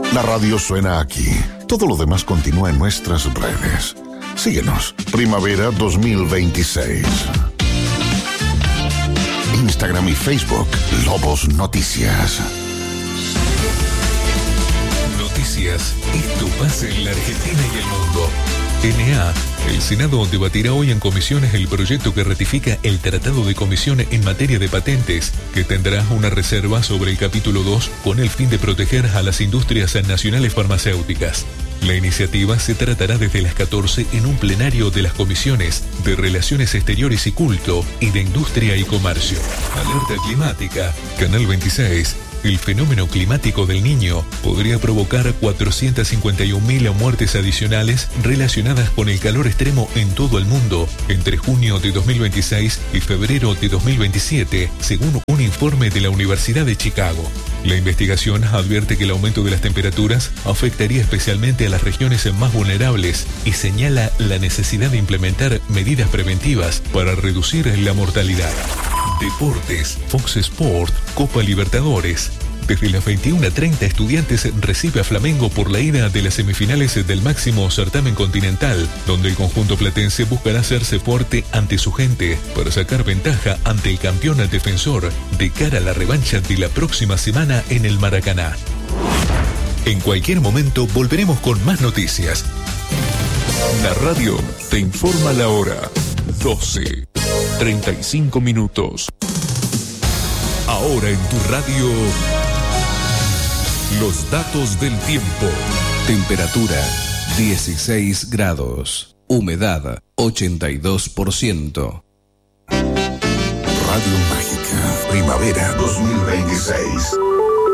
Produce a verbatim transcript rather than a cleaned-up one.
La radio suena aquí. Todo lo demás continúa en nuestras redes. Síguenos. Primavera dos mil veintiséis. Instagram y Facebook. Lobos Noticias. Noticias. Esto pasa en la Argentina y el mundo. N A. El Senado debatirá hoy en comisiones el proyecto que ratifica el Tratado de Comisión en materia de patentes, que tendrá una reserva sobre el capítulo dos con el fin de proteger a las industrias nacionales farmacéuticas. La iniciativa se tratará desde las catorce en un plenario de las comisiones de Relaciones Exteriores y Culto y de Industria y Comercio. Alerta climática. Canal veintiséis. El fenómeno climático del Niño podría provocar cuatrocientas cincuenta y un mil muertes adicionales relacionadas con el calor extremo en todo el mundo entre junio de dos mil veintiséis y febrero de dos mil veintisiete, según un informe de la Universidad de Chicago. La investigación advierte que el aumento de las temperaturas afectaría especialmente a las regiones más vulnerables y señala la necesidad de implementar medidas preventivas para reducir la mortalidad. Deportes. Fox Sport, Copa Libertadores. Desde las veintiuna treinta, Estudiantes recibe a Flamengo por la ida de las semifinales del máximo certamen continental, donde el conjunto platense buscará hacerse fuerte ante su gente para sacar ventaja ante el campeón defensor de cara a la revancha de la próxima semana en el Maracaná. En cualquier momento volveremos con más noticias. La radio te informa la hora. doce, treinta y cinco minutos. Ahora en tu radio, los datos del tiempo. Temperatura dieciséis grados. Humedad ochenta y dos por ciento. Radio Mágica. Primavera dos mil veintiséis.